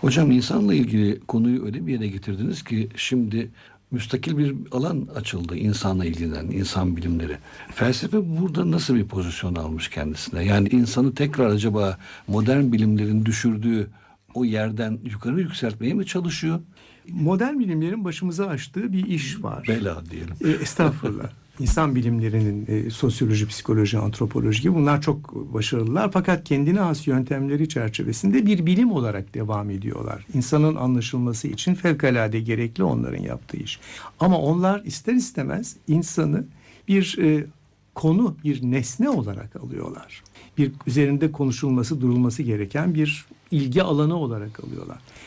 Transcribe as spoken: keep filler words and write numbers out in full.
Hocam insanla ilgili konuyu öyle bir yere getirdiniz ki şimdi müstakil bir alan açıldı insanla ilgilenen, insan bilimleri. Felsefe burada nasıl bir pozisyon almış kendisine? Yani insanı tekrar acaba modern bilimlerin düşürdüğü o yerden yukarı yükseltmeye mi çalışıyor? Modern bilimlerin başımıza açtığı bir iş var. Bela diyelim. E, estağfurullah. İnsan bilimlerinin e, sosyoloji, psikoloji, antropoloji gibi bunlar çok başarılılar. Fakat kendine has yöntemleri çerçevesinde bir bilim olarak devam ediyorlar. İnsanın anlaşılması için fevkalade gerekli onların yaptığı iş. Ama onlar ister istemez insanı bir e, konu, bir nesne olarak alıyorlar. Bir üzerinde konuşulması, durulması gereken bir ilgi alanı olarak alıyorlar.